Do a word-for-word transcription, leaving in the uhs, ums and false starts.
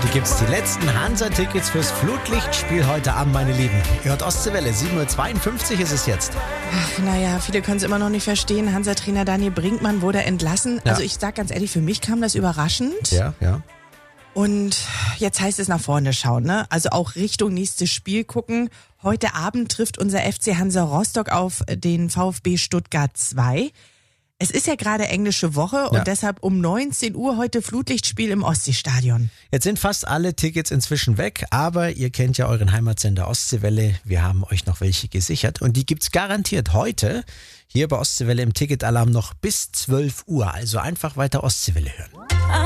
Hier gibt's die letzten Hansa-Tickets fürs Flutlichtspiel heute Abend, meine Lieben. Ihr hört Ostseewelle, sieben Uhr zweiundfünfzig ist es jetzt. Ach, naja, viele können es immer noch nicht verstehen. Hansa-Trainer Daniel Brinkmann wurde entlassen. Ja. Also ich sag ganz ehrlich, für mich kam das überraschend. Ja, ja. Und jetzt heißt es nach vorne schauen, ne? Also auch Richtung nächstes Spiel gucken. Heute Abend trifft unser F C Hansa Rostock auf den VfB Stuttgart zwei. Es ist ja gerade englische Woche und Ja. deshalb um neunzehn Uhr heute Flutlichtspiel im Ostseestadion. Jetzt sind fast alle Tickets inzwischen weg, aber ihr kennt ja euren Heimatsender Ostseewelle. Wir haben euch noch welche gesichert und die gibt's garantiert heute hier bei Ostseewelle im Ticketalarm noch bis zwölf Uhr. Also einfach weiter Ostseewelle hören.